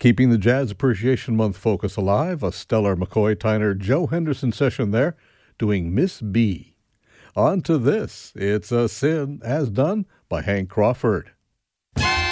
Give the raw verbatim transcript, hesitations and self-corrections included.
Keeping the Jazz Appreciation Month focus alive, a stellar McCoy Tyner Joe Henderson session there, doing Miss B. On to this, It's a Sin, as done by Hank Crawford.